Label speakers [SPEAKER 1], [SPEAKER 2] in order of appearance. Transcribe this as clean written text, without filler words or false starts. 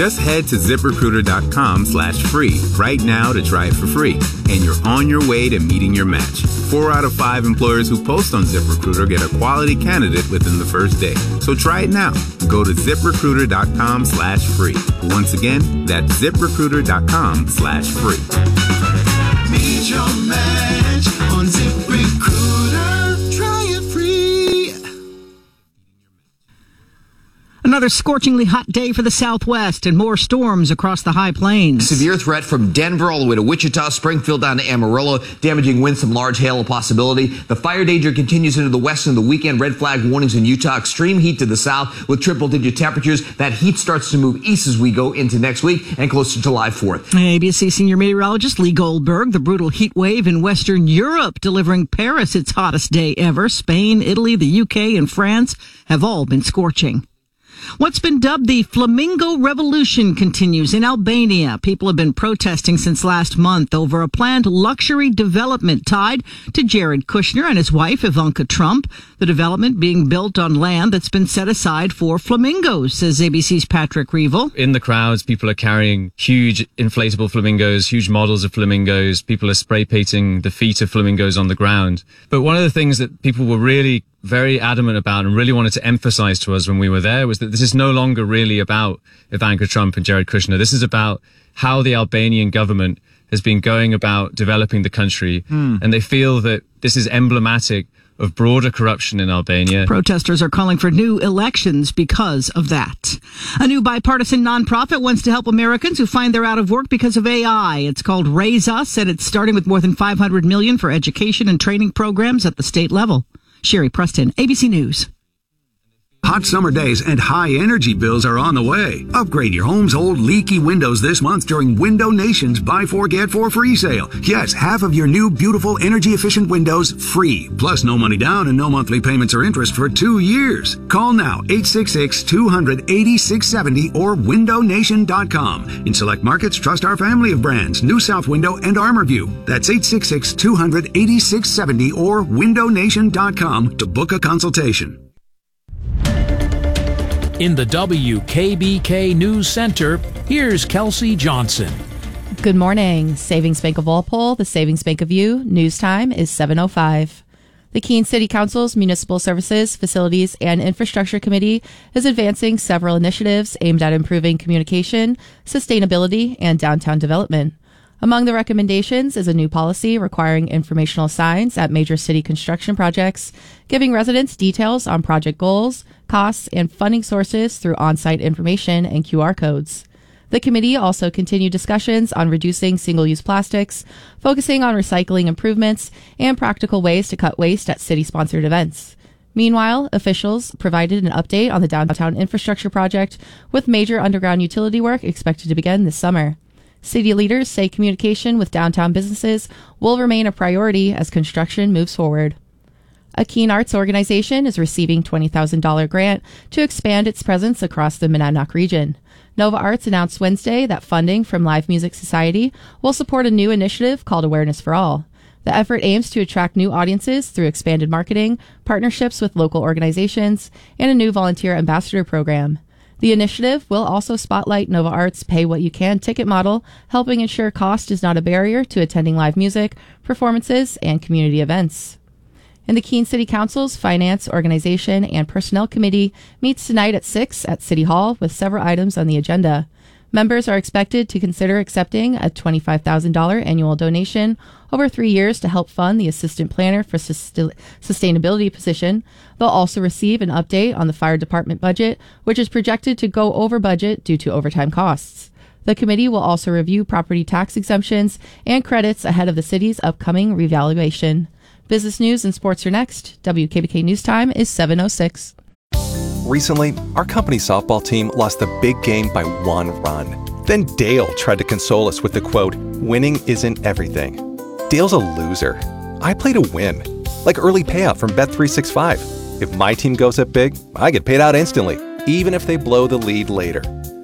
[SPEAKER 1] Just head to ZipRecruiter.com/free right now to try it for free. And you're on your way to meeting your match. 4 out of 5 employers who post on ZipRecruiter get a quality candidate within the first day. So try it now. Go to ZipRecruiter.com/free. Once again, that's ZipRecruiter.com/free.
[SPEAKER 2] Meet your match on ZipRecruiter. Try it free.
[SPEAKER 3] Another scorchingly hot day for the Southwest and more storms across the high plains.
[SPEAKER 4] Severe threat from Denver all the way to Wichita, Springfield down to Amarillo. Damaging winds, some large hail a possibility. The fire danger continues into the west into the weekend. Red flag warnings in Utah. Extreme heat to the south with triple-digit temperatures. That heat starts to move east as we go into next week and close to July 4th.
[SPEAKER 3] ABC senior meteorologist Lee Goldberg. The brutal heat wave in Western Europe delivering Paris its hottest day ever. Spain, Italy, the UK, and France have all been scorching. What's been dubbed the Flamingo Revolution continues in Albania. People have been protesting since last month over a planned luxury development tied to Jared Kushner and his wife, Ivanka Trump. The development being built on land that's been set aside for flamingos, says ABC's Patrick Reevell.
[SPEAKER 5] In the crowds, people are carrying huge inflatable flamingos, huge models of flamingos. People are spray painting the feet of flamingos on the ground. But one of the things that people were really very adamant about and really wanted to emphasize to us when we were there was that this is no longer really about Ivanka Trump and Jared Kushner. This is about how the Albanian government has been going about developing the country. And they feel that this is emblematic of broader corruption in Albania.
[SPEAKER 3] Protesters are calling for new elections because of that. A new bipartisan nonprofit wants to help Americans who find they're out of work because of AI. It's called Raise Us, and it's starting with more than $500 million for education and training programs at the state level. Sherry Preston, ABC News.
[SPEAKER 6] Hot summer days and high energy bills are on the way. Upgrade your home's old leaky windows this month during Window Nation's Buy 4 Get 4 free sale. Yes, half of your new beautiful energy efficient windows free. Plus no money down and no monthly payments or interest for 2 years. Call now 866-200-8670 or windownation.com. In select markets, trust our family of brands, New South Window and ArmorView. That's 866-200-8670 or windownation.com to book a consultation.
[SPEAKER 7] In the WKBK News Center, here's Kelsey Johnson.
[SPEAKER 8] Good morning. Savings Bank of Walpole, the Savings Bank of You. News time is 7:05. The Keene City Council's Municipal Services, Facilities, and Infrastructure Committee is advancing several initiatives aimed at improving communication, sustainability, and downtown development. Among the recommendations is a new policy requiring informational signs at major city construction projects, giving residents details on project goals, costs, and funding sources through on-site information and QR codes. The committee also continued discussions on reducing single-use plastics, focusing on recycling improvements, and practical ways to cut waste at city-sponsored events. Meanwhile, officials provided an update on the downtown infrastructure project, with major underground utility work expected to begin this summer. City leaders say communication with downtown businesses will remain a priority as construction moves forward. A Keene Arts organization is receiving $20,000 grant to expand its presence across the Monadnock region. Nova Arts announced Wednesday that funding from Live Music Society will support a new initiative called Awareness for All. The effort aims to attract new audiences through expanded marketing, partnerships with local organizations, and a new volunteer ambassador program. The initiative will also spotlight Nova Arts' Pay What You Can ticket model, helping ensure cost is not a barrier to attending live music, performances, and community events. And the Keene City Council's Finance, Organization, and Personnel Committee meets tonight at 6 at City Hall with several items on the agenda. Members are expected to consider accepting a $25,000 annual donation over 3 years to help fund the assistant planner for sustainability position. They'll also receive an update on the fire department budget, which is projected to go over budget due to overtime costs. The committee will also review property tax exemptions and credits ahead of the city's upcoming revaluation. Business news and sports are next. WKBK News Time is 7:06.
[SPEAKER 9] Recently, our company's softball team lost the big game by 1 run. Then Dale tried to console us with the quote, "Winning isn't everything." Dale's a loser. I play to win, like early payout from Bet365. If my team goes up big, I get paid out instantly, even if they blow the lead later.